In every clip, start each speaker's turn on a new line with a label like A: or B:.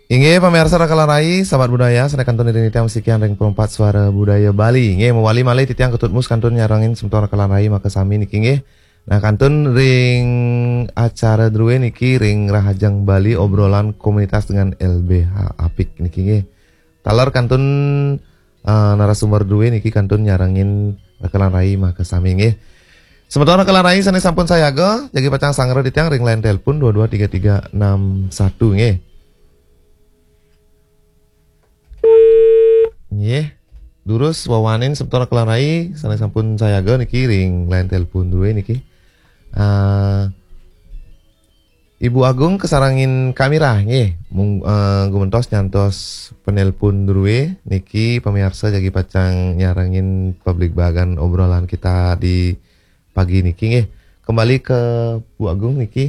A: Inge pemirsa rakalan rai, sahabat budaya, sana kantun ini tiang sekian ring perempat suara budaya Bali. Inge mewali malai titiang ketut mus kantun nyarangin sementara rakalan rai maka sami niki inge. Nah kantun ring acara druwe niki ring rahajang Bali obrolan komunitas dengan LBH Apik niki inge. Talar kantun narasumber druwe niki kantun nyarangin rakalan rai maka sami inge. Sementara rakalan rai sana sampun saya go, jadi pacang sangre titiang ring line telepon 223361 inge. Nggih. Durus wawanin sementara kelarai sana sampun sayaga niki ring lain telepon dulu niki. Ibu Agung kesarangin kamera nggih. Gumentos nyantos penelpon dulu niki pemirsa jadi pacang nyarangin publik bagan obrolan kita di pagi niki nggih. Kembali ke Bu Agung niki.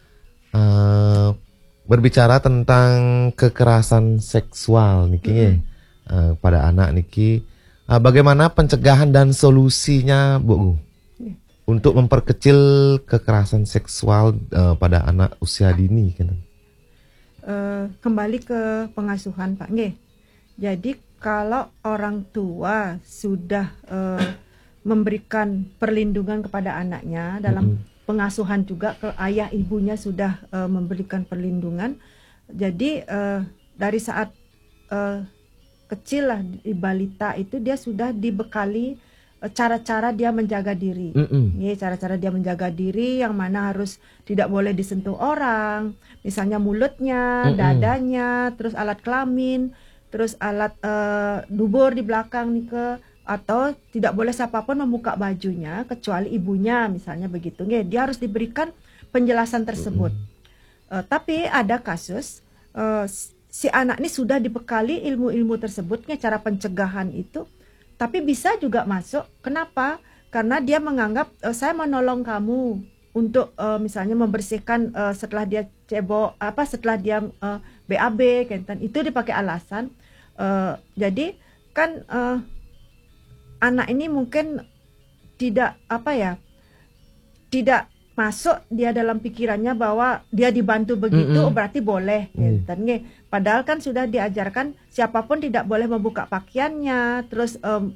A: Berbicara tentang kekerasan seksual niki nggih. Pada anak niki, bagaimana pencegahan dan solusinya Bu untuk memperkecil kekerasan seksual pada anak usia dini kan?
B: Kembali ke pengasuhan Pak nggih. Jadi kalau orang tua sudah memberikan perlindungan kepada anaknya dalam pengasuhan juga, ke ayah ibunya sudah memberikan perlindungan. Jadi dari saat kecil lah di balita itu dia sudah dibekali cara-cara dia menjaga diri. Ya, cara-cara dia menjaga diri yang mana harus tidak boleh disentuh orang, misalnya mulutnya, dadanya, terus alat kelamin, terus alat dubur di belakang nih atau tidak boleh siapapun membuka bajunya kecuali ibunya misalnya begitu. Ya, dia harus diberikan penjelasan tersebut. Tapi ada kasus si anak ini sudah dibekali ilmu-ilmu tersebutnya, cara pencegahan itu, tapi bisa juga masuk. Kenapa? Karena dia menganggap saya menolong kamu untuk misalnya membersihkan setelah dia cebok, setelah dia BAB, itu dipakai alasan. Jadi kan anak ini mungkin tidak tidak masuk dia dalam pikirannya bahwa dia dibantu begitu berarti boleh padahal kan sudah diajarkan siapapun tidak boleh membuka pakaiannya, terus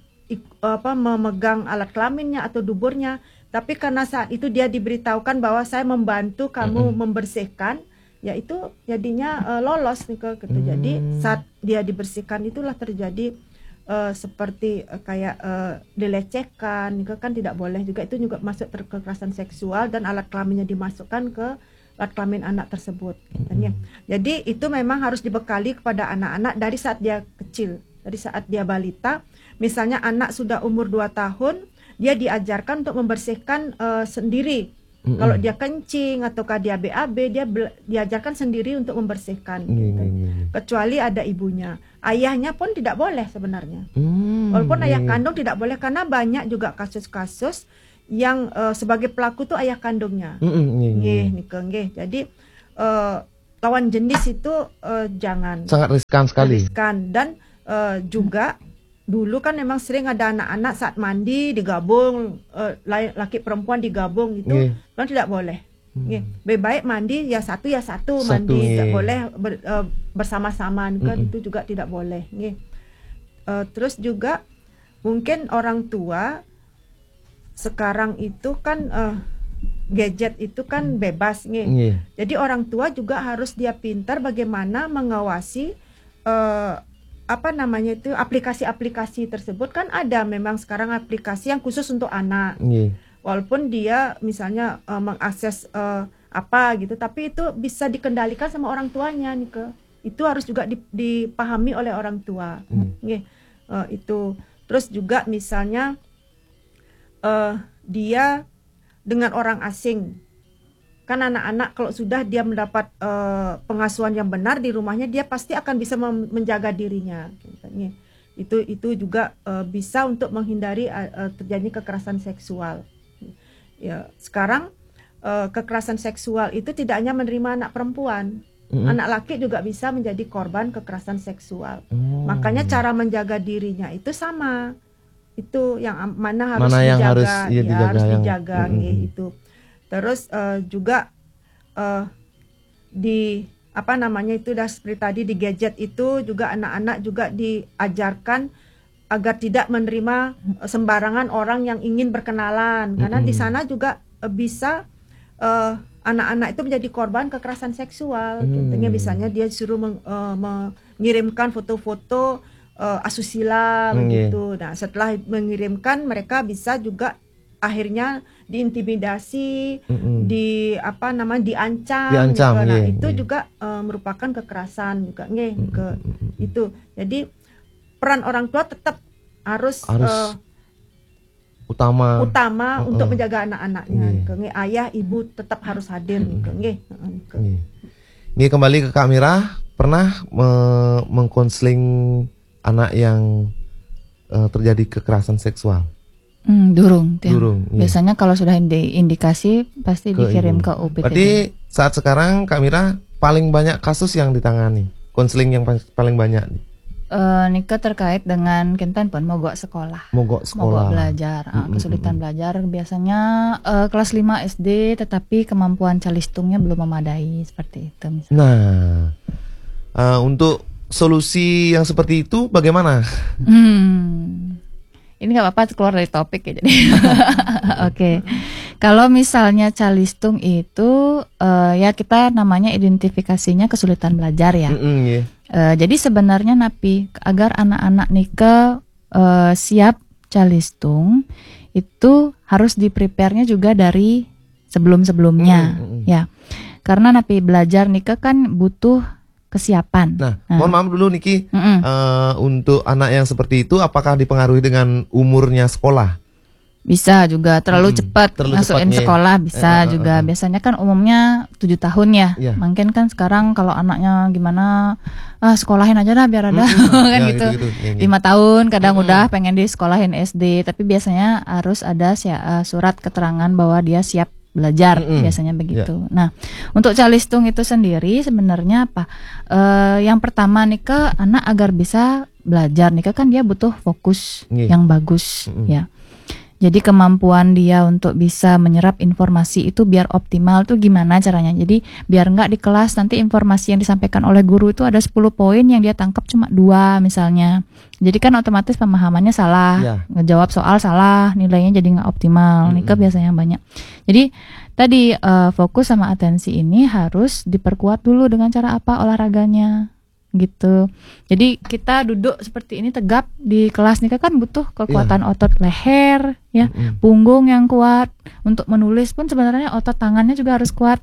B: memegang alat kelaminnya atau duburnya. Tapi karena saat itu dia diberitahukan bahwa saya membantu kamu membersihkan, ya itu jadinya lolos gitu. Jadi saat dia dibersihkan itulah terjadi seperti kayak dilecehkan, itu kan tidak boleh juga, itu juga masuk kekerasan seksual dan alat kelaminnya dimasukkan ke alat kelamin anak tersebut. Jadi itu memang harus dibekali kepada anak-anak dari saat dia kecil, dari saat dia balita. Misalnya anak sudah umur 2 tahun, dia diajarkan untuk membersihkan sendiri. Kalau dia kencing ataukah dia BAB, dia diajarkan sendiri untuk membersihkan. Kecuali ada ibunya. Ayahnya pun tidak boleh sebenarnya. Walaupun ayah kandung tidak boleh, karena banyak juga kasus-kasus yang sebagai pelaku tuh ayah kandungnya. Jadi lawan jenis itu jangan.
A: Sangat riskan sekali.
B: Riskan. Dan juga dulu kan memang sering ada anak-anak saat mandi digabung, laki perempuan digabung gitu, kan tidak boleh. Lebih baik mandi ya satu mandi, tidak boleh bersama-sama kan, itu juga tidak boleh. Terus juga mungkin orang tua sekarang itu kan gadget itu kan bebas jadi orang tua juga harus dia pintar bagaimana mengawasi aplikasi-aplikasi tersebut. Kan ada memang sekarang aplikasi yang khusus untuk anak. Walaupun dia misalnya mengakses gitu, tapi itu bisa dikendalikan sama orang tuanya itu harus juga dipahami oleh orang tua. Itu terus juga misalnya dia dengan orang asing. Kan anak-anak kalau sudah dia mendapat pengasuhan yang benar di rumahnya, dia pasti akan bisa menjaga dirinya. Itu juga bisa untuk menghindari terjadi kekerasan seksual. Ya, sekarang kekerasan seksual itu tidak hanya menerima anak perempuan, anak laki juga bisa menjadi korban kekerasan seksual. Makanya cara menjaga dirinya itu sama. Itu yang mana harus dijaga, itu. Terus juga apa namanya itu udah seperti tadi di gadget itu juga anak-anak juga diajarkan agar tidak menerima sembarangan orang yang ingin berkenalan, karena di sana juga bisa anak-anak itu menjadi korban kekerasan seksual. Contohnya misalnya dia disuruh mengirimkan foto-foto asusila begitu. Nah, setelah mengirimkan mereka bisa juga akhirnya diintimidasi, di apa namanya diancam gitu. Nah, itu juga merupakan kekerasan juga itu. Jadi peran orang tua tetap harus utama untuk menjaga anak-anaknya. Ayah, ibu tetap harus hadir.
A: Ini kembali ke Kak Mira, pernah mengkonseling anak yang terjadi kekerasan seksual?
C: Durung.
A: Iya.
C: Biasanya kalau sudah indikasi pasti dikirim ke UPTD.
A: Berarti saat sekarang Kak Mira paling banyak kasus yang ditangani, konseling yang paling banyak
C: Nika terkait dengan kentan pun mogok sekolah.
A: Mogok
C: belajar, kesulitan belajar biasanya kelas 5 SD tetapi kemampuan calistungnya belum memadai seperti itu misalnya.
A: Nah, untuk solusi yang seperti itu bagaimana?
C: Ini nggak apa-apa keluar dari topik ya jadi. Oke. Kalau misalnya calistung itu ya kita namanya identifikasinya kesulitan belajar ya. Jadi sebenarnya napi agar anak-anak Nika siap calistung itu harus di-prepare-nya juga dari sebelum-sebelumnya ya. Karena napi belajar Nika kan butuh kesiapan.
A: Nah, mohon maaf dulu Niki, untuk anak yang seperti itu apakah dipengaruhi dengan umurnya sekolah?
C: Bisa juga terlalu cepat masukin sekolah bisa juga. Biasanya kan umumnya 7 tahun ya. Mungkin kan sekarang kalau anaknya gimana sekolahin aja dah biar ada kan gitu. 5 tahun kadang udah pengen disekolahin SD, tapi biasanya harus ada surat keterangan bahwa dia siap belajar biasanya begitu. Nah, untuk calistung itu sendiri sebenarnya apa? Yang pertama nih anak agar bisa belajar nih kan dia butuh fokus yang bagus ya. Jadi kemampuan dia untuk bisa menyerap informasi itu biar optimal tuh gimana caranya. Jadi biar nggak di kelas nanti informasi yang disampaikan oleh guru itu ada 10 poin yang dia tangkap cuma 2 misalnya. Jadi kan otomatis pemahamannya salah, ngejawab soal salah, nilainya jadi nggak optimal. Nika biasanya banyak. Jadi tadi fokus sama atensi ini harus diperkuat dulu dengan cara apa olahraganya. Gitu. Jadi kita duduk seperti ini tegap di kelas nih kan butuh kekuatan otot leher ya, punggung yang kuat. Untuk menulis pun sebenarnya otot tangannya juga harus kuat.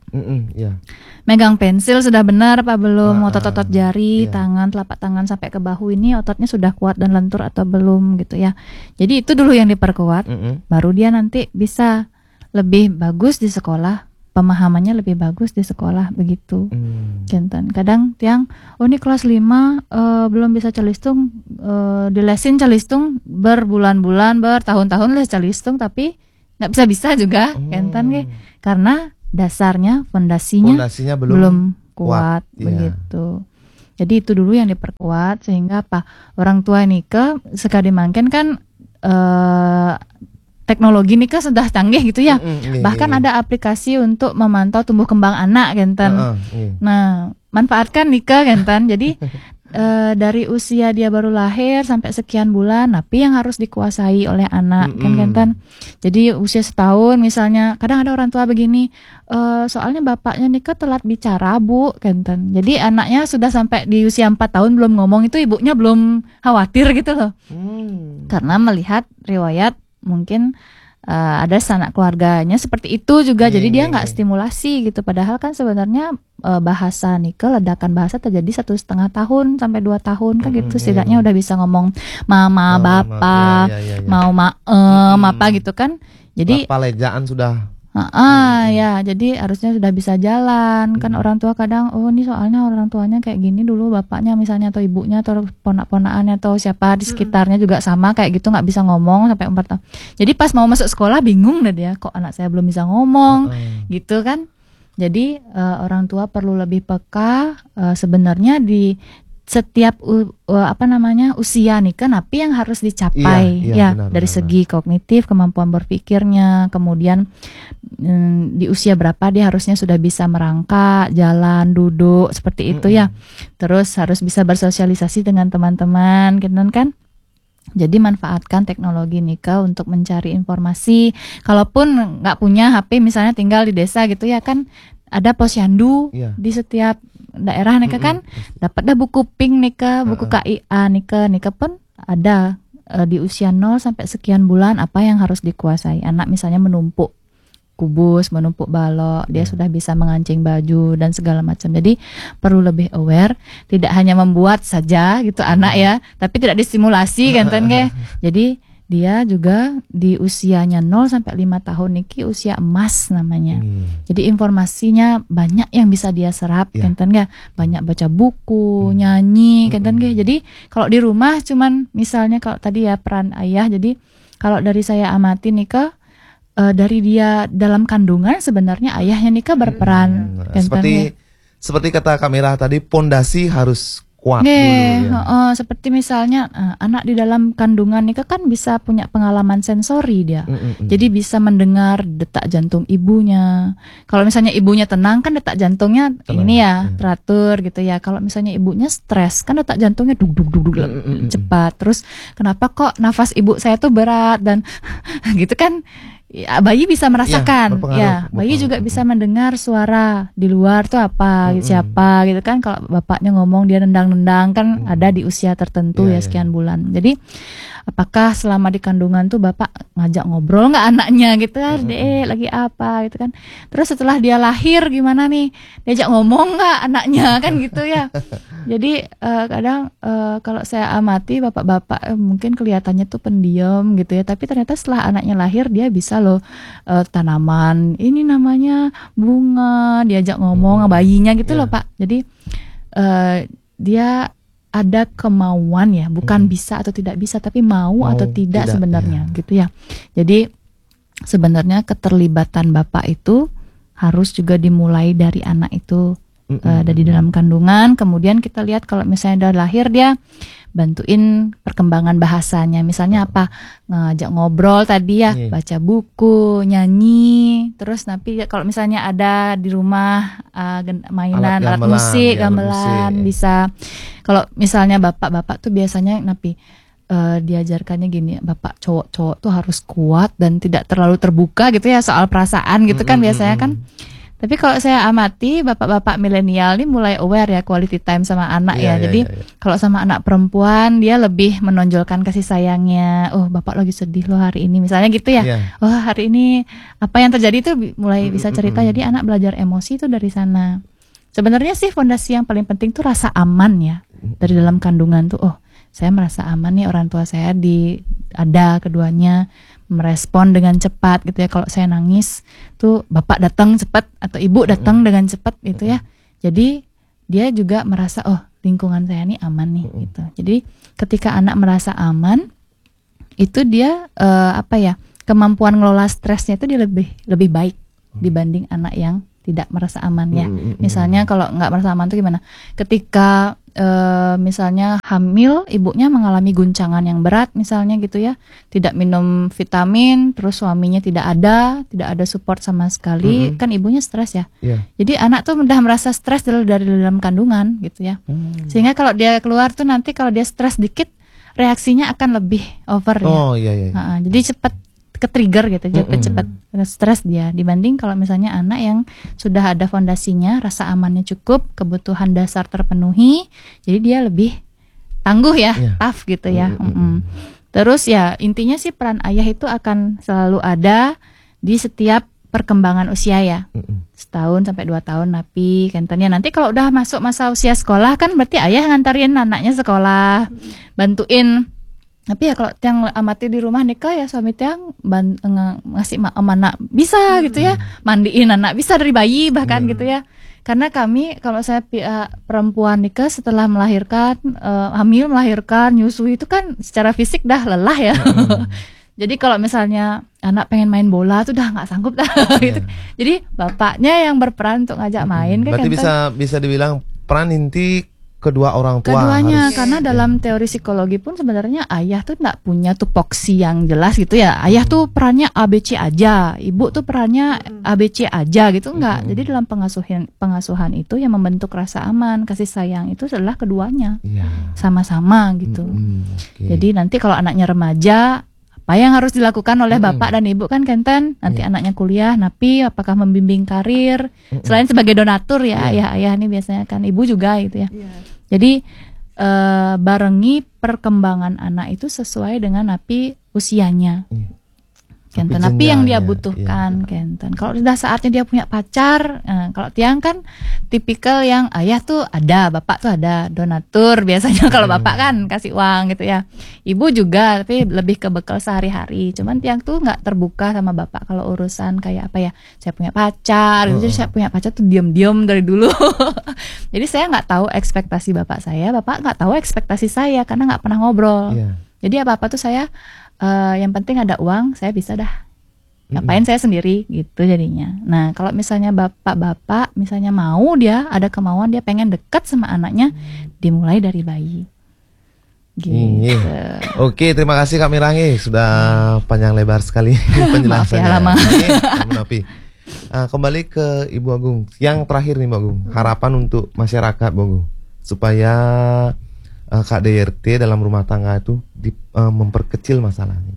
C: Megang pensil sudah benar apa belum? Otot-otot jari, tangan, telapak tangan sampai ke bahu ini ototnya sudah kuat dan lentur atau belum gitu ya. Jadi itu dulu yang diperkuat. Baru dia nanti bisa lebih bagus di sekolah. Pemahamannya lebih bagus di sekolah begitu. Kadang tiang ini kelas 5 belum bisa calistung, dilesin calistung berbulan-bulan, bertahun-tahun les calistung tapi nggak bisa juga karena dasarnya fondasinya belum kuat begitu. Jadi itu dulu yang diperkuat sehingga apa orang tua ini sekali mungkin kan teknologi ini kan sudah canggih gitu ya. Bahkan ada aplikasi untuk memantau tumbuh kembang anak Nah, manfaatkan Nika Jadi dari usia dia baru lahir sampai sekian bulan, tapi yang harus dikuasai oleh anak Jadi usia setahun misalnya, kadang ada orang tua begini, soalnya bapaknya Nika telat bicara Bu Jadi anaknya sudah sampai di usia 4 tahun belum ngomong, itu ibunya belum khawatir gitu loh. Karena melihat riwayat mungkin ada sanak keluarganya seperti itu juga, jadi dia nggak stimulasi gitu. Padahal kan sebenarnya bahasa ledakan bahasa terjadi 1,5 tahun sampai 2 tahun kan gitu. Setidaknya udah bisa ngomong mama, bapak, mau apa gitu kan. Jadi
A: palejaan sudah.
C: Ya, jadi harusnya sudah bisa jalan. Kan orang tua kadang ini soalnya orang tuanya kayak gini dulu, bapaknya misalnya atau ibunya atau ponak-ponakannya atau siapa di sekitarnya juga sama kayak gitu, nggak bisa ngomong sampai 4 tahun. Jadi pas mau masuk sekolah bingung deh dia, kok anak saya belum bisa ngomong gitu kan. Jadi orang tua perlu lebih peka sebenarnya di setiap usia nih kan tapi yang harus dicapai dari segi kognitif, kemampuan berpikirnya, kemudian di usia berapa dia harusnya sudah bisa merangkak, jalan, duduk seperti itu ya. Terus harus bisa bersosialisasi dengan teman-teman gitu kan. Jadi manfaatkan teknologi Nika untuk mencari informasi. Kalaupun nggak punya HP misalnya tinggal di desa gitu ya kan, ada posyandu di setiap daerah Nika kan dapat dah buku pink Nika, buku KIA Nika pun ada di usia 0 sampai sekian bulan apa yang harus dikuasai. Anak misalnya menumpuk kubus, menumpuk balok, dia sudah bisa mengancing baju dan segala macam. Jadi perlu lebih aware, tidak hanya membuat saja gitu anak ya, tapi tidak distimulasi kan ya. Jadi dia juga di usianya 0 sampai 5 tahun niki usia emas namanya. Jadi informasinya banyak yang bisa dia serap kan ya. Banyak baca buku, nyanyi kan ya. Jadi kalau di rumah cuman misalnya kalau tadi ya peran ayah, jadi kalau dari saya amati Nika dari dia dalam kandungan sebenarnya ayahnya Nika berperan.
A: Seperti kata Kamila tadi, pondasi harus kuat dulu ya.
C: Seperti misalnya anak di dalam kandungan Nika kan bisa punya pengalaman sensori dia. Jadi bisa mendengar detak jantung ibunya. Kalau misalnya ibunya tenang kan detak jantungnya teratur gitu ya. Kalau misalnya ibunya stres kan detak jantungnya dug cepat. Terus kenapa kok nafas ibu saya tuh berat dan gitu kan. Ya, bayi bisa merasakan, bayi juga bisa mendengar suara di luar tuh apa, siapa gitu kan. Kalau bapaknya ngomong dia nendang-nendang kan ada di usia tertentu sekian bulan. Jadi apakah selama di kandungan tuh bapak ngajak ngobrol nggak anaknya gitu kan, lagi apa gitu kan. Terus setelah dia lahir gimana nih, diajak ngomong nggak anaknya kan gitu ya. Jadi kadang kalau saya amati bapak-bapak mungkin kelihatannya tuh pendiam gitu ya, tapi ternyata setelah anaknya lahir dia bisa loh tanaman ini namanya bunga diajak ngomong bayinya gitu loh Pak. Jadi dia ada kemauan ya, bukan bisa atau tidak bisa, tapi mau atau tidak sebenarnya gitu ya. Jadi sebenarnya keterlibatan bapak itu harus juga dimulai dari anak itu dari dalam kandungan. Kemudian kita lihat kalau misalnya udah lahir dia bantuin perkembangan bahasanya, misalnya apa, ngajak ngobrol tadi ya, baca buku, nyanyi. Terus nanti kalau misalnya ada di rumah mainan alat musik, gamelan bisa. Kalau misalnya bapak-bapak tuh biasanya diajarkannya gini, bapak cowok-cowok tuh harus kuat dan tidak terlalu terbuka gitu ya soal perasaan gitu kan biasanya kan. Tapi kalau saya amati bapak-bapak milenial ini mulai aware ya quality time sama anak Jadi kalau sama anak perempuan dia lebih menonjolkan kasih sayangnya. Oh bapak lagi sedih loh hari ini misalnya gitu ya. Oh hari ini apa yang terjadi itu mulai bisa cerita. Jadi anak belajar emosi itu dari sana. Sebenarnya sih fondasi yang paling penting tuh rasa aman ya. Dari dalam kandungan tuh saya merasa aman nih, orang tua saya ada keduanya merespon dengan cepat gitu ya. Kalau saya nangis tuh bapak datang cepat atau ibu datang dengan cepat gitu ya. Jadi dia juga merasa lingkungan saya nih aman nih gitu. Jadi ketika anak merasa aman itu dia kemampuan ngelola stresnya itu dia lebih baik dibanding anak yang tidak merasa aman ya. Misalnya kalau nggak merasa aman tuh gimana? Ketika misalnya hamil, ibunya mengalami guncangan yang berat misalnya gitu ya, tidak minum vitamin, terus suaminya tidak ada support sama sekali, kan ibunya stres ya. Jadi anak tuh udah merasa stres dari dalam kandungan gitu ya. Sehingga kalau dia keluar tuh nanti kalau dia stres dikit reaksinya akan lebih over ya. Jadi cepat ke-trigger gitu, cepat stres dia dibanding kalau misalnya anak yang sudah ada fondasinya, rasa amannya cukup, kebutuhan dasar terpenuhi, jadi dia lebih tangguh ya, tough gitu ya. Terus ya intinya sih peran ayah itu akan selalu ada di setiap perkembangan usia ya. Setahun sampai 2 tahun napi kantornya. Nanti kalau udah masuk masa usia sekolah kan berarti ayah ngantarin anaknya sekolah, bantuin. Tapi ya kalau yang amati di rumah nikah ya suami tiang ngasih anak bisa gitu ya, mandiin anak bisa dari bayi bahkan gitu ya. Karena kami kalau saya perempuan nikah setelah melahirkan, hamil melahirkan, nyusui itu kan secara fisik dah lelah ya. Jadi kalau misalnya anak pengen main bola tuh udah nggak sanggup dah gitu. Jadi bapaknya yang berperan untuk ngajak main kan.
A: Berarti bisa dibilang peran inti kedua orang tua.
C: Keduanya, karena dalam teori psikologi pun sebenarnya ayah tuh nggak punya tupoksi yang jelas gitu ya. Ayah tuh perannya ABC aja, ibu tuh perannya ABC aja gitu enggak. Jadi dalam pengasuhan itu yang membentuk rasa aman, kasih sayang itu adalah keduanya. Sama-sama gitu. Jadi nanti kalau anaknya remaja, apa yang harus dilakukan oleh bapak dan ibu kan Kenten, nanti anaknya kuliah, napi apakah membimbing karir selain sebagai donatur ya, ayah ini biasanya kan, ibu juga gitu ya. Jadi barengi perkembangan anak itu sesuai dengan napi usianya. Kenten, tapi yang dia butuhkan Kenten. Kalau sudah saatnya dia punya pacar, kalau Tiang kan tipikal yang ayah tuh ada, bapak tuh ada, donatur biasanya kalau bapak kan kasih uang gitu ya. Ibu juga, tapi lebih ke bekal sehari-hari. Cuman Tiang tuh nggak terbuka sama bapak kalau urusan kayak apa ya, saya punya pacar, jadi saya punya pacar tuh diam-diam dari dulu. Jadi saya nggak tahu ekspektasi bapak nggak tahu ekspektasi saya karena nggak pernah ngobrol. Jadi apa-apa tuh saya yang penting ada uang, saya bisa dah ngapain saya sendiri gitu jadinya. Nah kalau misalnya bapak-bapak misalnya mau, dia ada kemauan, dia pengen dekat sama anaknya, dimulai dari bayi gitu.
A: Oke, terima kasih Kak Mirangi, sudah panjang lebar sekali penjelasannya.
C: Maaf ya, lama.
A: Kembali ke Ibu Agung, yang terakhir nih Ibu Agung, harapan untuk masyarakat Bu Agung supaya KDRT dalam rumah tangga itu memperkecil masalahnya.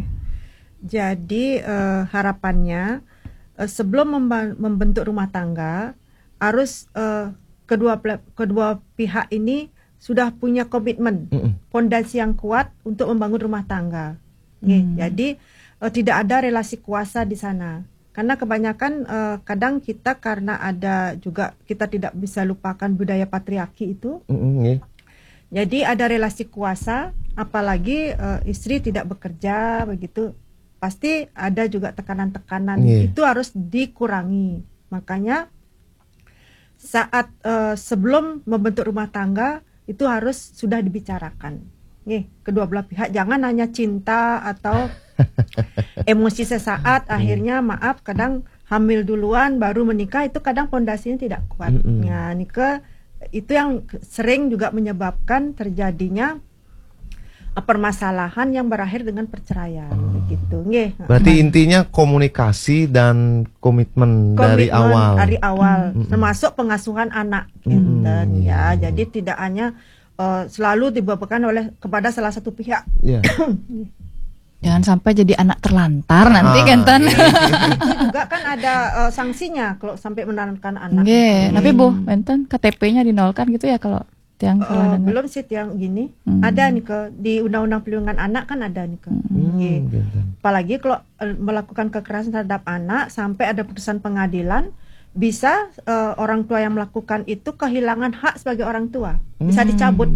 B: Jadi harapannya sebelum membentuk rumah tangga harus kedua pihak ini sudah punya komitmen, fondasi yang kuat untuk membangun rumah tangga. Jadi tidak ada relasi kuasa di sana. Karena kebanyakan kadang kita karena ada juga kita tidak bisa lupakan budaya patriarki itu. Jadi ada relasi kuasa, apalagi istri tidak bekerja begitu, pasti ada juga tekanan-tekanan. Itu harus dikurangi. Makanya saat sebelum membentuk rumah tangga itu harus sudah dibicarakan. Kedua belah pihak, jangan hanya cinta atau emosi sesaat, akhirnya maaf kadang hamil duluan baru menikah, itu kadang pondasinya tidak kuat. Nah, nikah itu yang sering juga menyebabkan terjadinya permasalahan yang berakhir dengan perceraian begitu.
A: Berarti intinya komunikasi dan komitmen dari awal. Termasuk pengasuhan anak ya. Jadi tidak hanya selalu dibebankan kepada salah satu pihak.
C: Jangan sampai jadi anak terlantar nanti Kenten.
B: Itu juga kan ada sanksinya kalau sampai menelantarkan anak.
C: Tapi Bu, Kenten KTP-nya dinolkan gitu ya kalau Tiang salah dengar.
B: Belum sih Tiang gini. Ada nih di Undang-Undang Perlindungan Anak kan ada nih Apalagi kalau melakukan kekerasan terhadap anak sampai ada putusan pengadilan, bisa orang tua yang melakukan itu kehilangan hak sebagai orang tua, bisa dicabut.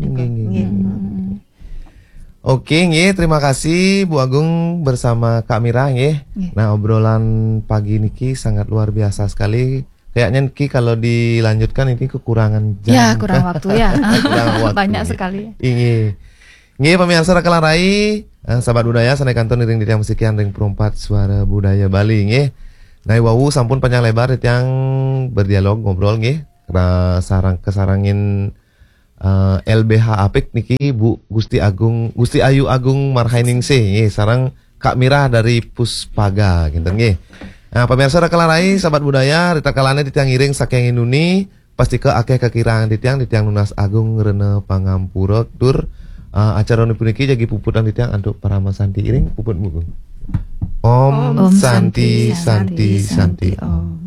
A: Oke, terima kasih Bu Agung bersama Kak Mira. Nah, obrolan pagi niki sangat luar biasa sekali. Kayaknya niki kalau dilanjutkan ini kekurangan jam.
C: Ya, kurang waktu ya. Banyak sekali.
A: Pemirsa Rekalan Rai, sahabat budaya, sanai kantor ring ditiang musikian ring perempat suara budaya Bali. Nah, wawu sampun panjang lebar ditiang berdialog ngobrol kesarangin LBH Apik niki Bu Gusti Ayu Agung Marhainingsih sarang Kak Mira dari Puspaga kinten nggih. Nah, pemirsa Rekalan Rai sahabat budaya rita kalane ditiang iring saking Induni pasti ke akeh kekirangan ditiang Nunas Agung Rene Pangampura tur acara puniki jagi puputan ditiang untuk para masanti iring puput buku. Om Santi Santi Santi Om.